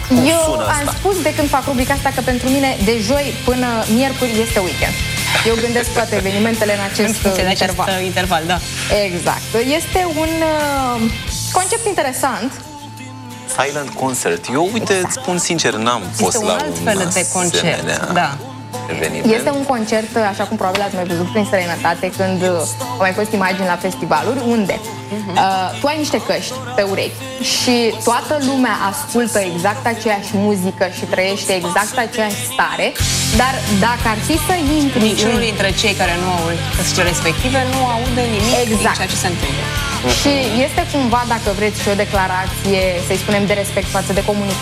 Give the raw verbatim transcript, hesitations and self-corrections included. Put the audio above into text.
Cum Eu sună am asta? spus de când fac rubrica asta că pentru mine de joi până miercuri este weekend. Eu gândesc toate evenimentele în acest în interval. acest interval, da. Exact. Este un uh, concept interesant. Silent concert. Eu, uite, Exact. îți spun sincer, n-am fost Este un la alt un fel de concert, asemenea da. eveniment. Este un concert, așa cum probabil ați mai văzut prin străinătate, când uh, au mai fost imagini la festivaluri, unde uh, tu ai niște căști pe urechi și toată lumea ascultă exact aceeași muzică și trăiește exact aceeași stare, dar dacă ar fi să intri Niciunul în... dintre cei care nu au căsile respective nu aude nimic Exact. din ceea ce se întâmplă. Și este cumva, dacă vreți, și o declarație, să-i spunem, de respect față de comunitate.